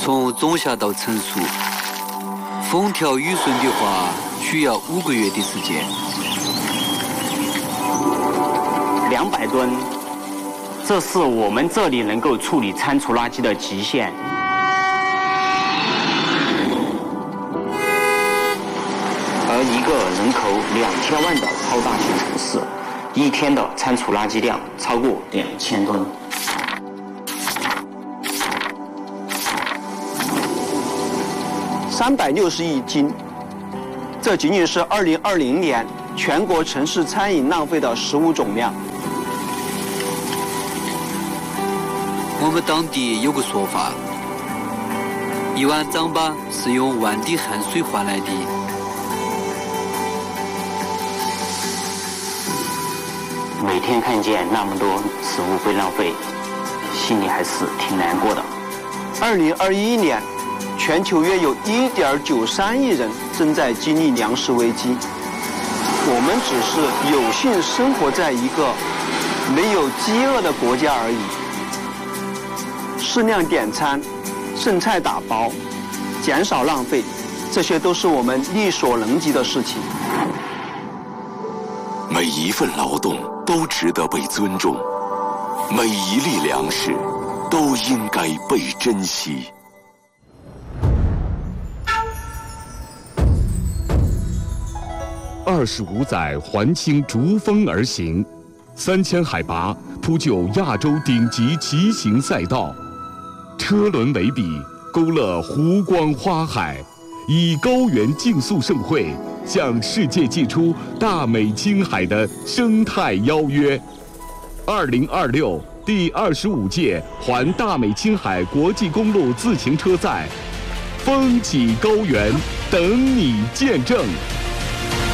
从种下到成熟，风调雨顺的话，需要5个月的时间。 200吨，这是我们这里能够处理餐厨垃圾的极限。而一个人口2000万的超大型城市，一天的餐厨垃圾量超过2000吨。 360亿斤，这仅仅是2020年全国城市餐饮浪费的食物总量。 我们当地有个说法，1碗糌粑是用1万滴汗水换来的。 每天看见那么多食物被浪费，心里还是挺难过的。 2021年，全球约有1.93亿人正在经历粮食危机。我们只是有幸生活在一个没有饥饿的国家而已。适量点餐，剩菜打包，减少浪费，这些都是我们力所能及的事情。 每一份劳动都值得被尊重，每一粒粮食都应该被珍惜。 25载环青逐风而行，3000海拔铺就亚洲顶级骑行赛道，车轮为笔，勾勒湖光花海，以高原竞速盛会向世界寄出大美青海的生态邀约。2026第25届环大美青海国际公路自行车赛，风起高原，等你见证。